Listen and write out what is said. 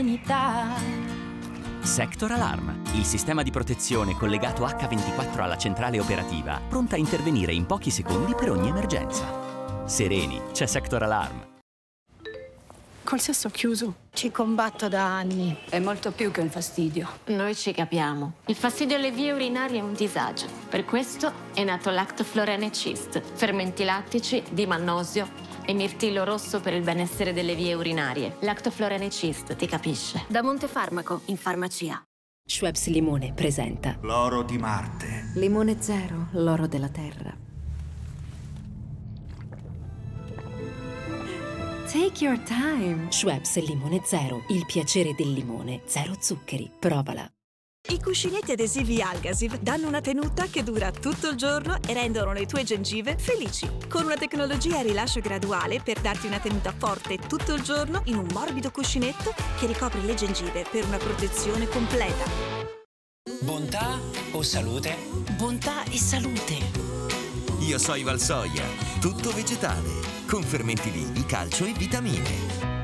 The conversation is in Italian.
Sector Alarm, il sistema di protezione collegato H24 alla centrale operativa, pronta a intervenire in pochi secondi per ogni emergenza. Sereni, c'è Sector Alarm. Col sesso chiuso ci combatto da anni. È molto più che un fastidio. Noi ci capiamo. Il fastidio alle vie urinarie è un disagio. Per questo è nato Lactoflorene Cyst. Fermenti lattici, dimalnosio e mirtillo rosso per il benessere delle vie urinarie. Lactoflorene Cyst, ti capisce? Da Montefarmaco, in farmacia. Schweppes Limone presenta L'oro di Marte. Limone Zero, l'oro della terra. Take your time. Schweppes Limone Zero, il piacere del limone, zero zuccheri. Provala. I cuscinetti adesivi Algasiv danno una tenuta che dura tutto il giorno e rendono le tue gengive felici. Con una tecnologia a rilascio graduale per darti una tenuta forte tutto il giorno in un morbido cuscinetto che ricopre le gengive per una protezione completa. Bontà o salute? Bontà e salute. Io sono Valsoia, tutto vegetale, con fermenti vivi, calcio e vitamine.